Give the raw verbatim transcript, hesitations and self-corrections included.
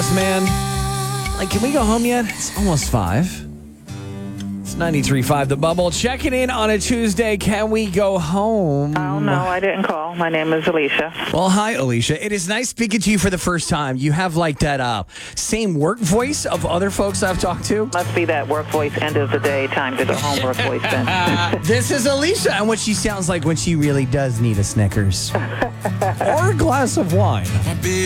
us, man. Like, can we go home yet? It's almost five. It's ninety-three point five The Bubble. Checking in on a Tuesday. Can we go home? Oh, no, I didn't call. My name is Alicia. Well, hi, Alicia. It is nice speaking to you for the first time. You have like that uh, same work voice of other folks I've talked to. Must be that work voice, end of the day, time to go home work voice then. This is Alicia and what she sounds like when she really does need a Snickers. Or a glass of wine.